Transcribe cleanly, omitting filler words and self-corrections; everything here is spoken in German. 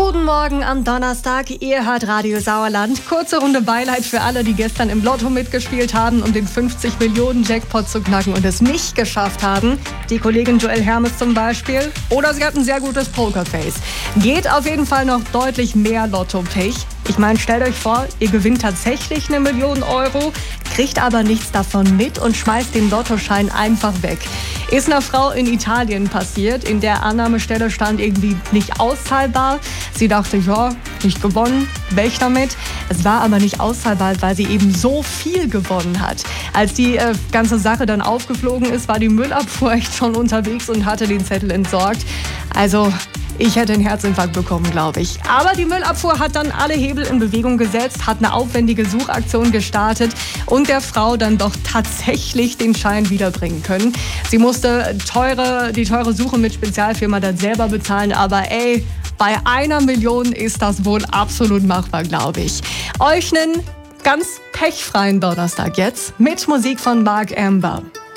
Guten Morgen am Donnerstag, ihr hört Radio Sauerland. Kurze Runde Beileid für alle, die gestern im Lotto mitgespielt haben, um den 50 Millionen Jackpot zu knacken und es nicht geschafft haben. Die Kollegin Joelle Hermes zum Beispiel. Oder sie hat ein sehr gutes Pokerface. Geht auf jeden Fall noch deutlich mehr Lotto-Pech. Ich meine, stellt euch vor, ihr gewinnt tatsächlich 1 Million Euro, kriegt aber nichts davon mit und schmeißt den Lottoschein einfach weg. Ist einer Frau in Italien passiert. In der Annahmestelle stand irgendwie nicht auszahlbar. Sie dachte, ja, nicht gewonnen, weg damit. Es war aber nicht auszahlbar, weil sie eben so viel gewonnen hat. Als die ganze Sache dann aufgeflogen ist, war die Müllabfuhr echt schon unterwegs und hatte den Zettel entsorgt. Also ich hätte einen Herzinfarkt bekommen, glaube ich. Aber die Müllabfuhr hat dann alle Hebel in Bewegung gesetzt, hat eine aufwendige Suchaktion gestartet und der Frau dann doch tatsächlich den Schein wiederbringen können. Sie musste die teure Suche mit Spezialfirma dann selber bezahlen, aber bei 1 Million ist das wohl absolut machbar, glaube ich. Euch einen ganz pechfreien Donnerstag jetzt mit Musik von Mark Amber.